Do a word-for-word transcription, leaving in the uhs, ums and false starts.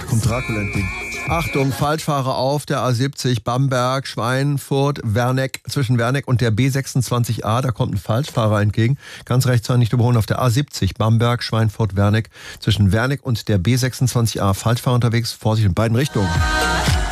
kommt Dracula entgegen. Achtung, Falschfahrer auf der A siebzig, Bamberg, Schweinfurt, Werneck, zwischen Werneck und der B sechsundzwanzig A, da kommt ein Falschfahrer entgegen. Ganz rechts nicht überholen auf der A siebzig, Bamberg, Schweinfurt, Werneck, zwischen Werneck und der B sechsundzwanzig A, Falschfahrer unterwegs, Vorsicht in beiden Richtungen.